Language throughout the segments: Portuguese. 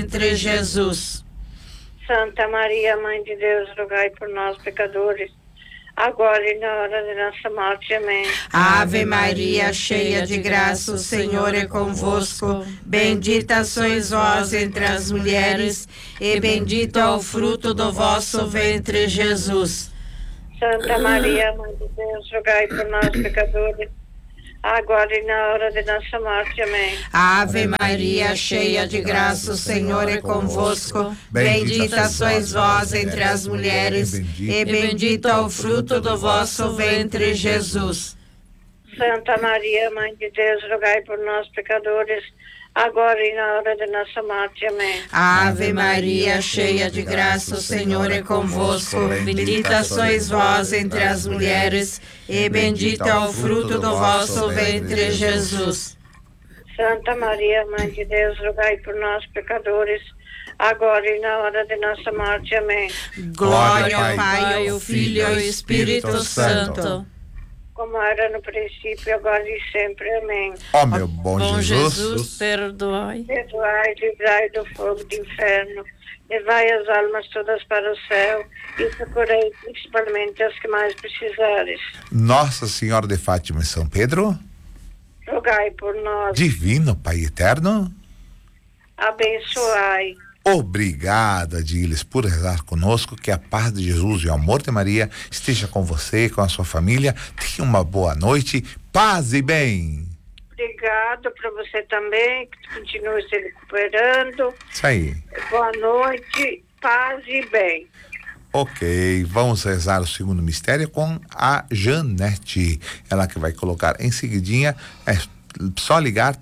entre Jesus. Santa Maria, Mãe de Deus, rogai por nós, pecadores, agora e na hora de nossa morte. Amém. Ave Maria, cheia de graça, o Senhor é convosco. Bendita sois vós entre as mulheres, e bendito é o fruto do vosso ventre, Jesus. Santa Maria, Mãe de Deus, rogai por nós, pecadores, agora e na hora de nossa morte. Amém. Ave Maria, cheia de graça, o Senhor é convosco. Bendita sois vós entre as mulheres, e bendito é o fruto do vosso ventre, Jesus. Santa Maria, Mãe de Deus, rogai por nós, pecadores, agora e na hora de nossa morte. Amém. Ave Maria, cheia de graça, o Senhor é convosco. Bendita sois vós entre as mulheres, e bendito é o fruto do vosso ventre, Jesus. Santa Maria, Mãe de Deus, rogai por nós, pecadores, agora e na hora de nossa morte. Amém. Glória ao Pai, ao Filho e ao Espírito Santo. Como era no princípio, agora e sempre. Amém. Ó meu bom Jesus, perdoai. Perdoai, livrai do fogo do inferno, levai as almas todas para o céu e socorrei principalmente as que mais precisares. Nossa Senhora de Fátima e São Pedro, Rogai por nós. Divino Pai Eterno, Abençoai. obrigado, Adiles, por rezar conosco. Que a paz de Jesus e o amor de Maria esteja com você e com a sua família. Tenha uma boa noite, paz e bem. Obrigado para você também, que continue se recuperando. Isso aí. Boa noite, paz e bem. Ok, vamos rezar o segundo mistério com a Janete. Ela que vai colocar em seguidinha, é só ligar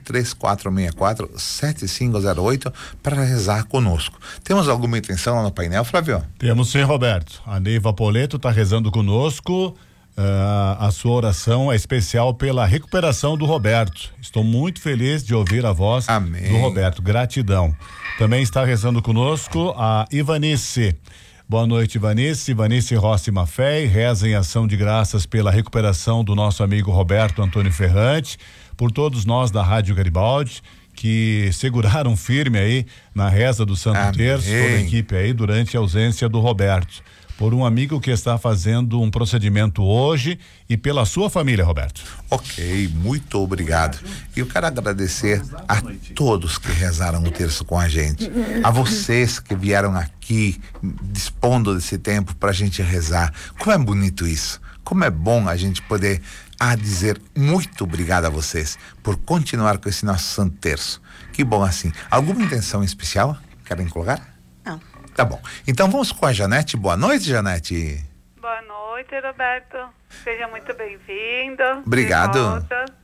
3464-7508 para rezar conosco. Temos alguma intenção lá no painel, Flávio? Temos sim, Roberto. A Neiva Poleto está rezando conosco. A sua oração é especial pela recuperação do Roberto. Estou muito feliz de ouvir a voz do Roberto. Gratidão. Também está rezando conosco a Ivanice. Boa noite, Ivanice. Ivanice Rossi Mafé, reza em ação de graças pela recuperação do nosso amigo Roberto Antônio Ferrante, por todos nós da Rádio Garibaldi, que seguraram firme aí na reza do Santo Terço, toda a equipe aí durante a ausência do Roberto. Por um amigo que está fazendo um procedimento hoje e pela sua família, Roberto. Ok, muito obrigado. E eu quero agradecer a todos que rezaram o terço com a gente, a vocês que vieram aqui dispondo desse tempo para a gente rezar. Como é bonito isso, como é bom a gente poder dizer muito obrigado a vocês por continuar com esse nosso Santo Terço. Que bom assim. Alguma intenção especial querem colocar? Não. Tá bom. Então vamos com a Janete. Boa noite, Janete. Boa noite, Roberto. Seja muito bem-vindo. Obrigado.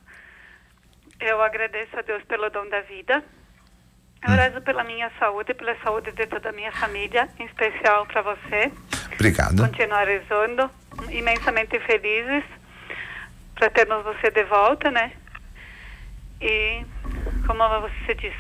Eu agradeço a Deus pelo dom da vida. Eu rezo pela minha saúde, pela saúde de toda a minha família, em especial para você. Obrigado. Continuar rezando. Imensamente felizes para termos você de volta, né? E, como você disse,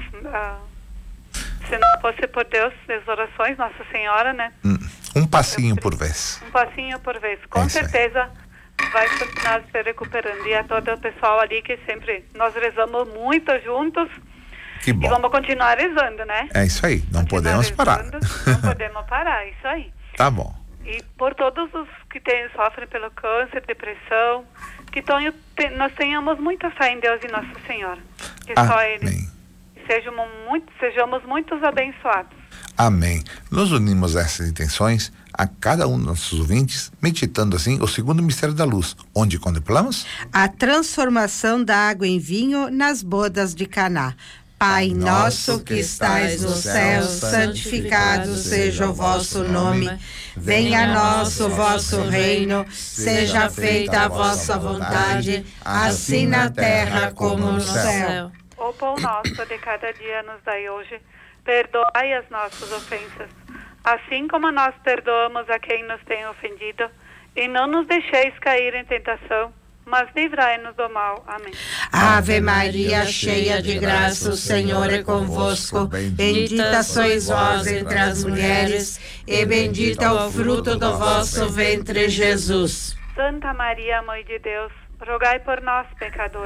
se não fosse por Deus, as orações, Nossa Senhora, né? Um passinho por vez. Um passinho por vez. Com certeza vai continuar se recuperando. E a todo o pessoal ali que sempre nós rezamos muito juntos. Que bom. E vamos continuar rezando, né? É isso aí. Não podemos parar. Não podemos parar, isso aí. Tá bom. E por todos os que sofrem pelo câncer, depressão, que nós tenhamos muita fé em Deus e Nossa Senhora. Que só Ele. Sejamos muitos abençoados. Amém. Nos unimos a essas intenções a cada um dos nossos ouvintes, meditando assim o segundo mistério da luz, onde contemplamos a transformação da água em vinho nas bodas de Caná. Pai nosso que estais no céu, santificado seja o vosso nome. Venha a nós o vosso reino, seja feita a vossa vontade, assim na terra como no céu. O pão nosso de cada dia nos dai hoje. Perdoai as nossas ofensas, assim como nós perdoamos a quem nos tem ofendido. E não nos deixeis cair em tentação, mas livrai-nos do mal. Amém. Ave Maria, cheia de graça, o Senhor é convosco. Bendita sois vós entre as mulheres, e bendito é o fruto do vosso ventre, Jesus. Santa Maria, Mãe de Deus, rogai por nós, pecadores,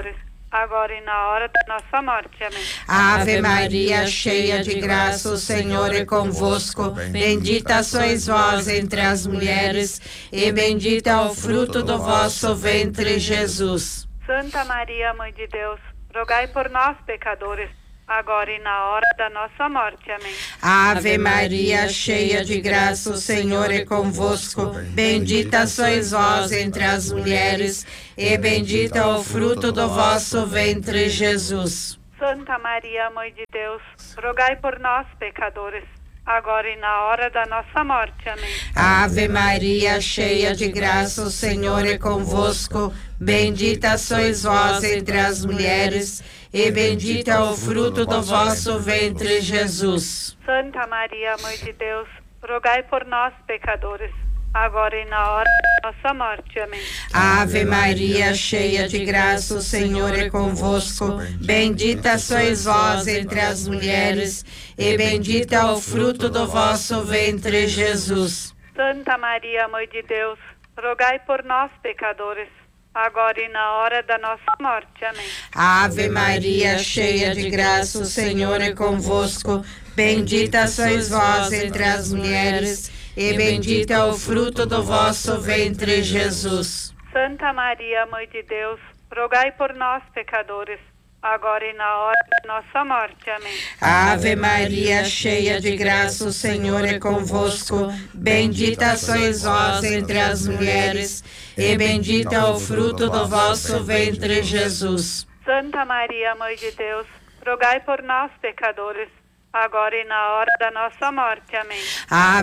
agora e na hora da nossa morte. Amém. Ave Maria, cheia de graça, o Senhor é convosco. Bendita sois vós entre as mulheres, e bendito é o fruto do vosso ventre, Jesus. Santa Maria, Mãe de Deus, rogai por nós, pecadores, agora e na hora da nossa morte. Amém. Ave Maria, cheia de graça, o Senhor é convosco. Bendita sois vós entre as mulheres, e bendito é o fruto do vosso ventre, Jesus. Santa Maria, Mãe de Deus, rogai por nós, pecadores, agora e na hora da nossa morte. Amém. Ave Maria, cheia de graça, o Senhor é convosco. Bendita sois vós entre as mulheres, e bendito é o fruto do vosso ventre, Jesus. Santa Maria, Mãe de Deus, rogai por nós, pecadores, agora e na hora da nossa morte. Amém. Ave Maria, cheia de graça, o Senhor é convosco. Bendita sois vós entre as mulheres, e bendito é o fruto do vosso ventre, Jesus. Santa Maria, Mãe de Deus, rogai por nós, pecadores, agora e na hora da nossa morte. Amém. Ave Maria, cheia de graça, o Senhor é convosco. Bendita sois vós entre as mulheres, e bendito é o fruto do vosso ventre, Jesus. Santa Maria, Mãe de Deus, rogai por nós, pecadores, agora e na hora da nossa morte. Amém. Ave Maria, cheia de graça, o Senhor é convosco. Bendita sois vós entre as mulheres, e bendito é o fruto do vosso ventre, Jesus. Santa Maria, Mãe de Deus, rogai por nós, pecadores, agora e na hora da nossa morte. Amém.